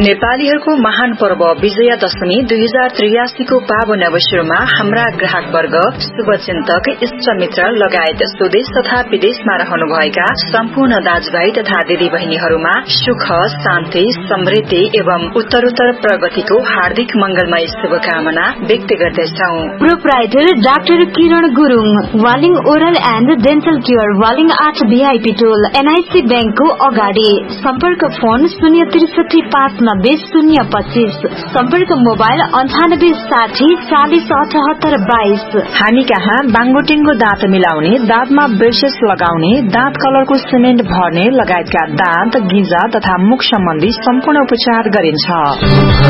नेपालीहरूको महान पर्व विजयादशमी 2083 को पावन अवसरमा हाम्रा ग्राहक वर्ग, शुभचिन्तक, इष्टमित्र लगायत स्वदेश तथा विदेशमा रहनुभएका सम्पूर्ण दाजुभाइ तथा दिदीबहिनीहरूमा सुख, शान्ति, समृद्धि एवं उत्तरोत्तर प्रगतिको हार्दिक मंगलमय शुभकामना व्यक्त गर्दछौ। Proprietor doctor Kiran Gurung, Waling oral and dental care, Waling 8 VIP toll, NIC बैंकको अगाडि। सम्पर्क फोन 063 सम्पर्क मोबाइल 9860 40 78 22। हामी कहाँ बाङ्गोटेङ्गो दाँत मिलाउने, दाँतमा ब्रेसेस लगाउने, दाँत कलरको सिमेन्ट भर्ने लगायतका दाँत, गिजा तथा मुख सम्बन्धी सम्पूर्ण उपचार गरिन्छ।